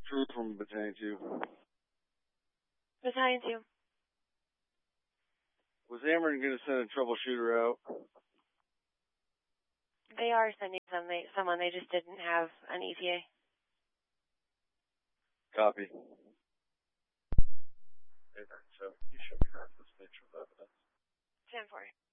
True from Battalion 2. Battalion 2. Was Ameren going to send a troubleshooter out? They are sending someone. They just didn't have an ETA. Copy. So you should be right. Let's make sure of evidence. 10-4.